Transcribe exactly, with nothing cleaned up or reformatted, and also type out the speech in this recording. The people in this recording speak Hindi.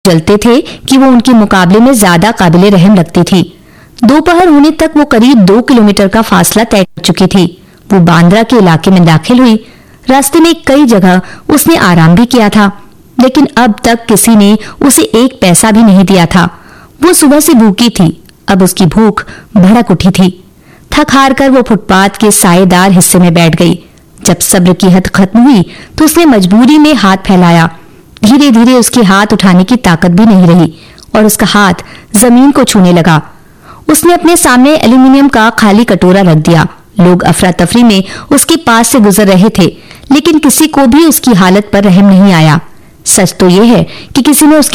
जलते थे कि वो उनके मुकाबले में ज्यादा काबिले रहम लगती थी। दोपहर होने तक वो करीब दो किलोमीटर का फासला तय कर चुकी थी। वो बांद्रा के इलाके में दाखिल हुई। रास्ते में कई जगह उसने आराम भी किया था, लेकिन अब तक किसी ने उसे एक पैसा भी नहीं दिया था। वो सुबह से भूखी थी। अब उसकी भूख भड़क उठी थी। थक हार कर वो फुटपाथ के सायेदार हिस्से में बैठ गई। जब सब्र की हद खत्म हुई तो उसने मजबूरी में हाथ फैलाया। धीरे धीरे उसके हाथ उठाने की ताकत भी नहीं रही और उसका हाथ जमीन को छूने लगा। उसने अपने सामने एल्यूमिनियम का खाली कटोरा रख दिया। लोग अफरा तफरी में उसके पास से गुजर रहे थे, लेकिन किसी को भी उसकी हालत पर रहम नहीं आया। सच तो यह है कि किसी ने उसके